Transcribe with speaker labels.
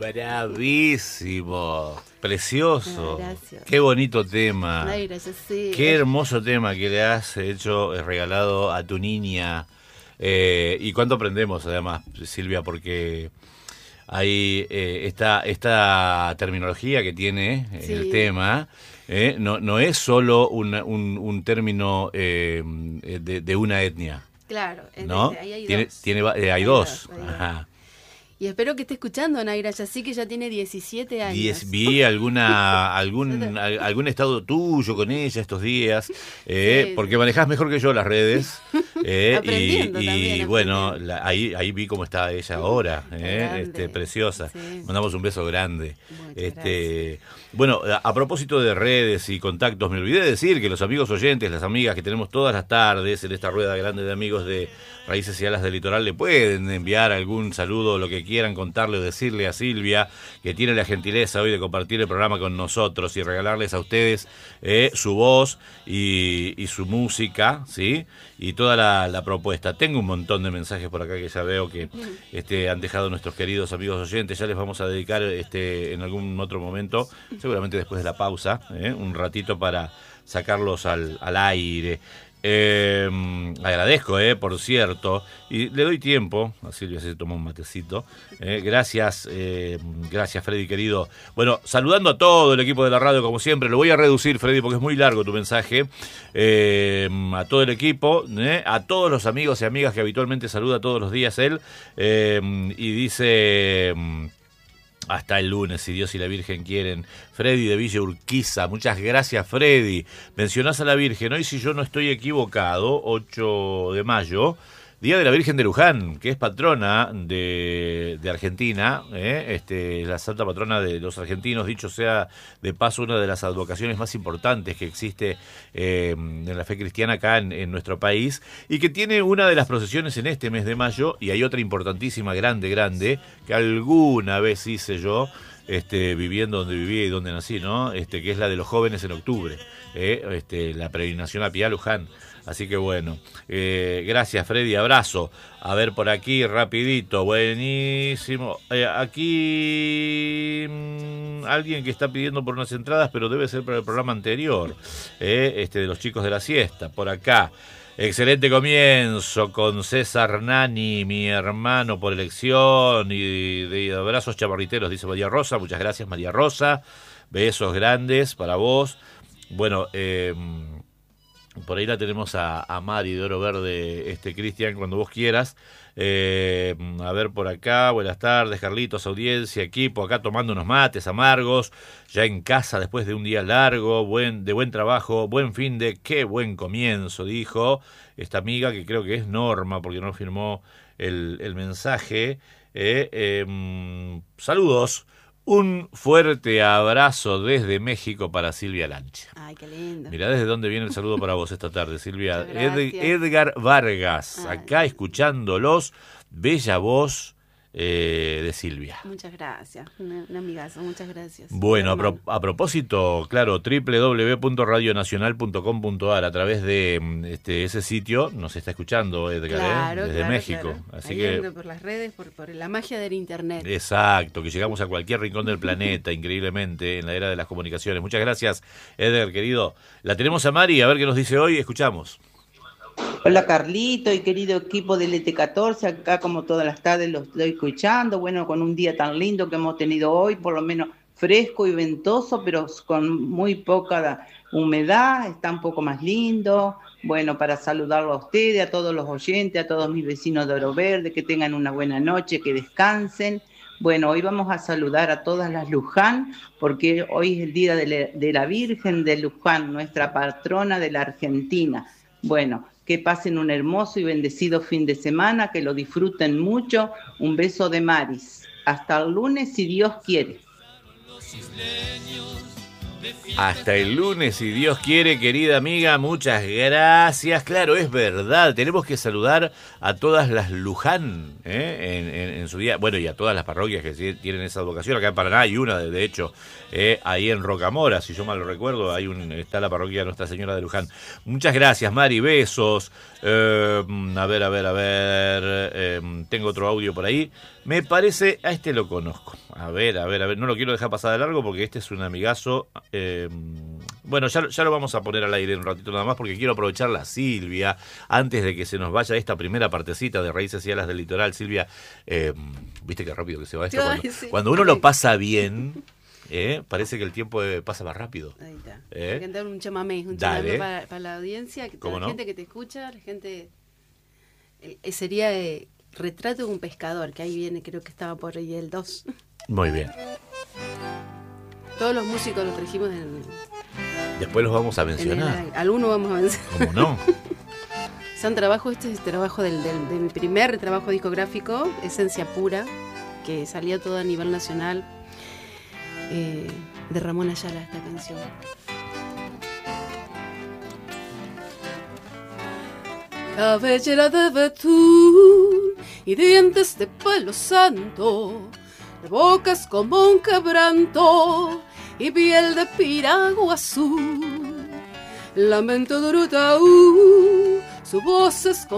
Speaker 1: Bravísimo, precioso.
Speaker 2: Gracias.
Speaker 1: Qué bonito tema.
Speaker 2: Ay, gracias, sí.
Speaker 1: Qué hermoso tema que le has hecho, regalado a tu niña. Y cuánto aprendemos, además, Silvia, porque hay esta terminología que tiene el tema. No es solo un término de una etnia.
Speaker 2: Claro,
Speaker 1: ¿No?
Speaker 2: ahí hay
Speaker 1: hay
Speaker 2: dos.
Speaker 1: dos. Ajá.
Speaker 2: Y espero que esté escuchando Naira Yací, que ya tiene 17 años.
Speaker 1: Vi algún estado tuyo con ella estos días, porque manejás mejor que yo las redes.
Speaker 2: Aprendiendo
Speaker 1: y
Speaker 2: también,
Speaker 1: bueno, ahí vi cómo está ella ahora,
Speaker 2: grande.
Speaker 1: preciosa.
Speaker 2: Sí.
Speaker 1: Mandamos un beso grande.
Speaker 2: Gracias.
Speaker 1: Bueno, a propósito de redes y contactos, me olvidé de decir que los amigos oyentes, las amigas que tenemos todas las tardes en esta rueda grande de amigos de Raíces y Alas del Litoral, le pueden enviar algún saludo, lo que quieran contarle o decirle a Silvia, que tiene la gentileza hoy de compartir el programa con nosotros y regalarles a ustedes su voz y su música, ¿sí? Y toda la propuesta. Tengo un montón de mensajes por acá que ya veo que han dejado nuestros queridos amigos oyentes. Ya les vamos a dedicar en algún otro momento, seguramente después de la pausa, un ratito para sacarlos al aire. Agradezco, por cierto, y le doy tiempo a Silvia, se toma un matecito. Gracias Freddy querido. Bueno, saludando a todo el equipo de la radio, como siempre. Lo voy a reducir, Freddy, porque es muy largo tu mensaje. A todo el equipo, a todos los amigos y amigas que habitualmente saluda todos los días él, y dice... hasta el lunes, si Dios y la Virgen quieren. Freddy de Villa Urquiza, muchas gracias, Freddy. Mencionás a la Virgen, hoy, si yo no estoy equivocado, 8 de mayo, Día de la Virgen de Luján, que es patrona de Argentina, la santa patrona de los argentinos, dicho sea de paso, una de las advocaciones más importantes que existe en la fe cristiana acá en nuestro país, y que tiene una de las procesiones en este mes de mayo, y hay otra importantísima, grande, que alguna vez hice yo, viviendo donde viví y donde nací, ¿no? Que es la de los jóvenes en octubre, la peregrinación a Piá Luján. Así que bueno, gracias Freddy, abrazo. A ver por aquí, rapidito, buenísimo. Aquí alguien que está pidiendo por unas entradas, pero debe ser para el programa anterior, de los chicos de la siesta, por acá. Excelente comienzo con César Nani, mi hermano por elección, y de abrazos chaparriteros, dice María Rosa. Muchas gracias, María Rosa. Besos grandes para vos. Bueno, por ahí la tenemos a Mari de Oro Verde, Cristian, cuando vos quieras. A ver por acá, buenas tardes, Carlitos, audiencia, equipo, acá tomando unos mates amargos, ya en casa después de un día largo, de buen trabajo, buen fin de, qué buen comienzo, dijo esta amiga, que creo que es Norma, porque no firmó el mensaje. Saludos. Un fuerte abrazo desde México para Silvia Lancha.
Speaker 2: Ay, qué lindo.
Speaker 1: Mirá desde dónde viene el saludo para vos esta tarde, Silvia. Edgar Vargas, acá escuchándolos. Bella voz de Silvia.
Speaker 2: Muchas gracias, una amigazo, muchas gracias.
Speaker 1: Bueno, a propósito, claro, www.radionacional.com.ar, a través de ese sitio nos está escuchando Edgar, desde México.
Speaker 2: Claro.
Speaker 1: Así
Speaker 2: ahí
Speaker 1: que
Speaker 2: por las redes, por la magia del internet.
Speaker 1: Exacto, que llegamos a cualquier rincón del planeta, increíblemente, en la era de las comunicaciones. Muchas gracias, Edgar, querido. La tenemos a Mari, a ver qué nos dice hoy, escuchamos.
Speaker 3: Hola Carlito y querido equipo del ET14, acá como todas las tardes los estoy escuchando, bueno, con un día tan lindo que hemos tenido hoy, por lo menos fresco y ventoso, pero con muy poca humedad, está un poco más lindo. Bueno, para saludarlo a ustedes, a todos los oyentes, a todos mis vecinos de Oro Verde, que tengan una buena noche, que descansen. Bueno, hoy vamos a saludar a todas las Luján, porque hoy es el día de la Virgen de Luján, nuestra patrona de la Argentina. Bueno, que pasen un hermoso y bendecido fin de semana, que lo disfruten mucho. Un beso de Maris. Hasta el lunes, si Dios quiere.
Speaker 1: Hasta el lunes, si Dios quiere, querida amiga, muchas gracias. Claro, es verdad, tenemos que saludar a todas las Luján en su día, bueno, y a todas las parroquias que tienen esa vocación. Acá en Paraná hay una, de hecho, ahí en Rocamora, si yo mal lo recuerdo, está la parroquia de Nuestra Señora de Luján. Muchas gracias, Mari, besos. A ver, tengo otro audio por ahí. Me parece, a lo conozco. A ver, no lo quiero dejar pasar de largo porque este es un amigazo. Bueno, ya lo vamos a poner al aire un ratito nada más porque quiero aprovecharla a Silvia, antes de que se nos vaya esta primera partecita de Raíces y Alas del Litoral. Silvia, viste qué rápido que se va esto. Cuando uno lo pasa bien, parece que el tiempo pasa más rápido.
Speaker 2: Ahí está. Hay que cantar un chamamé para la audiencia, la gente que te escucha, la gente... Sería Retrato de un pescador, que ahí viene, creo que estaba por ahí el 2.
Speaker 1: Muy bien.
Speaker 2: Todos los músicos los trajimos
Speaker 1: Después los vamos a mencionar.
Speaker 2: Algunos vamos a mencionar.
Speaker 1: ¿Cómo no?
Speaker 2: Son trabajos, este es el trabajo de mi primer trabajo discográfico, Esencia Pura, que salió todo a nivel nacional, de Ramón Ayala, esta canción. Cabellera de betún y dientes de palo santo, de bocas como un quebranto y piel de piragua azul. Lamento de Urutaú, su voz es como